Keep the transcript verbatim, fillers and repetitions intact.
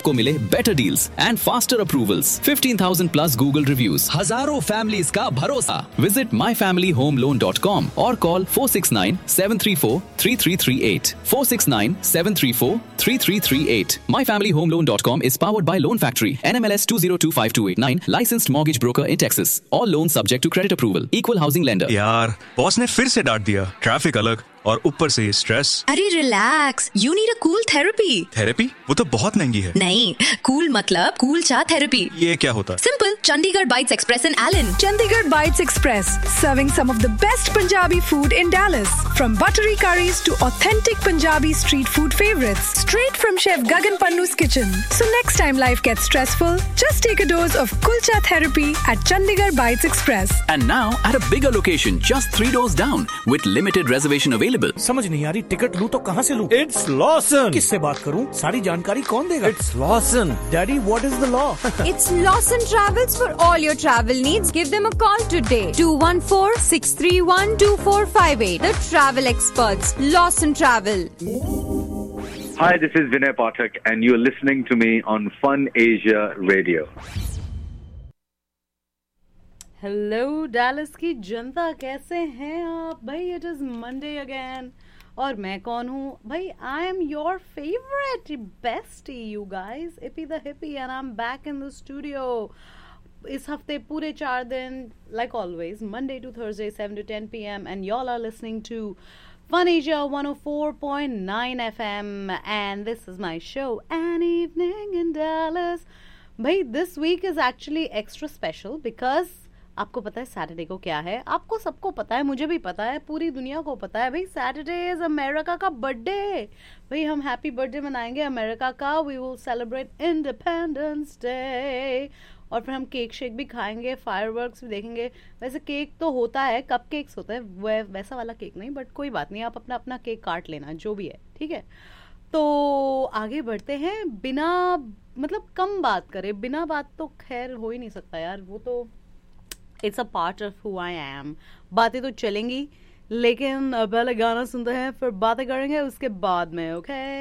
आपको मिले better deals and faster approvals, fifteen thousand plus Google reviews, हजारों families का भरोसा। Visit my family home loan dot com और call four six nine seven three four three three three eight, four six nine seven three four three three three eight. my family home loan dot com is powered by Loan Factory, N M L S two zero two five two eight nine, licensed mortgage broker in Texas. All loans subject to credit approval. Equal housing lender. यार boss ने फिर से डांट दिया। Traffic अलग और ऊपर से स्ट्रेस। अरे relax, you need a cool therapy. Therapy? वो तो बहुत महंगी है। नहीं, कूल मतलब कूल चा थेरेपी। ये क्या होता है? Simple, Chandigarh bytes express in Elon. Chandigarh Bites Express, serving some of the best Punjabi food in Dallas. From buttery curries to authentic Punjabi street food favorites. Straight from Chef Gagan Pannu's kitchen. So next time life gets stressful, just take a dose of Kulcha therapy at Chandigarh Bites Express. And now at a bigger location, just three doors down, with limited reservation available. समझ नहीं आ रही, ticket लूं तो कहाँ से लूं? It's Lawson. किससे बात करूं? सारी जानकारी कौन देगा? It's Lawson. Daddy, what is the law? It's Lawson Travels for all your travel needs. Give them a call today. two one four, six three one, two four five eight. The travel experts. Lawson Travel. Hi, this is Vinay Pathak and you're listening to me on Fun Asia Radio. Hello Dallas की जनता, कैसे हैं आप भाई? It is Monday again और मैं कौन हूँ भाई? I am your favourite bestie you guys, EP the hippie, and I am back in the studio. इस हफ्ते पूरे चार दिन like always, Monday to Thursday seven to ten P M, and y'all are listening to Fun Asia one oh four point nine F M, and this is my show, An Evening in Dallas. भाई this week is actually extra special because आपको पता है Saturday को क्या है? आपको सबको पता है, मुझे भी पता है, पूरी दुनिया को पता है भाई। सैटरडे इज अमेरिका का बर्थडे। भाई हम हैप्पी बर्थडे मनाएंगे अमेरिका का। We will celebrate independence day और फिर हम केक शेक भी खाएंगे, फायरवर्क्स भी देखेंगे। वैसे केक तो होता है, कप केक्स होता है, वै, वैसा वाला केक नहीं, बट कोई बात नहीं, आप अपना अपना केक काट लेना जो भी है, ठीक है? तो आगे बढ़ते हैं, बिना मतलब कम बात करें, बिना बात तो खैर हो ही नहीं सकता यार, वो तो it's a part of who I am. बातें तो चलेंगी, लेकिन पहले गाना सुनते हैं, फिर बातें करेंगे उसके बाद में, ओके?